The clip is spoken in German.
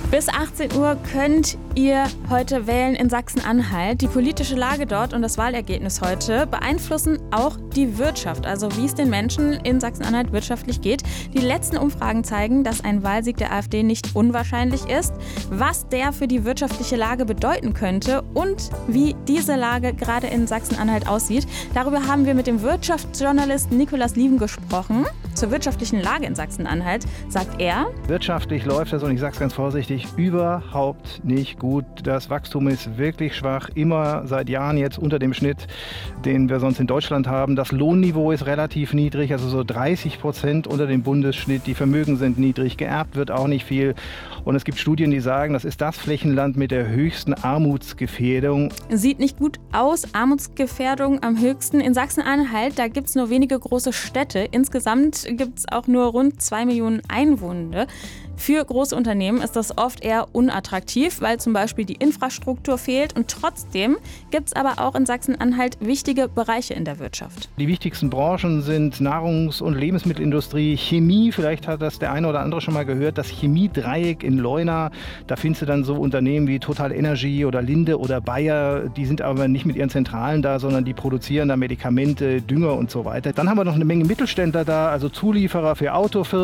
Bis 18 Uhr könnt ihr heute wählen in Sachsen-Anhalt. Die politische Lage dort und das Wahlergebnis heute beeinflussen auch die Wirtschaft, also wie es den Menschen in Sachsen-Anhalt wirtschaftlich geht. Die letzten Umfragen zeigen, dass ein Wahlsieg der AfD nicht unwahrscheinlich ist, was der für die wirtschaftliche Lage bedeuten könnte und wie diese Lage gerade in Sachsen-Anhalt aussieht. Darüber haben wir mit dem Wirtschaftsjournalisten Nikolaus Lieven gesprochen. Zur wirtschaftlichen Lage in Sachsen-Anhalt sagt er: Wirtschaftlich läuft es, und ich sage es ganz vorsichtig, überhaupt nicht gut. Das Wachstum ist wirklich schwach, immer seit Jahren jetzt unter dem Schnitt, den wir sonst in Deutschland haben. Das Lohnniveau ist relativ niedrig, also so 30% unter dem Bundesschnitt. Die Vermögen sind niedrig, geerbt wird auch nicht viel. Und es gibt Studien, die sagen, das ist das Flächenland mit der höchsten Armutsgefährdung. Sieht nicht gut aus, Armutsgefährdung am höchsten. In Sachsen-Anhalt, da gibt es nur wenige große Städte. Insgesamt gibt es auch nur rund 2 Millionen Einwohner. Für große Unternehmen ist das oft eher unattraktiv, weil zum Beispiel die Infrastruktur fehlt. Und trotzdem gibt es aber auch in Sachsen-Anhalt wichtige Bereiche in der Wirtschaft. Die wichtigsten Branchen sind Nahrungs- und Lebensmittelindustrie, Chemie. Vielleicht hat das der eine oder andere schon mal gehört. Das Chemiedreieck in Leuna. Da findest du dann so Unternehmen wie Total Energy oder Linde oder Bayer. Die sind aber nicht mit ihren Zentralen da, sondern die produzieren da Medikamente, Dünger und so weiter. Dann haben wir noch eine Menge Mittelständler da, also Zulieferer für Autofirmen.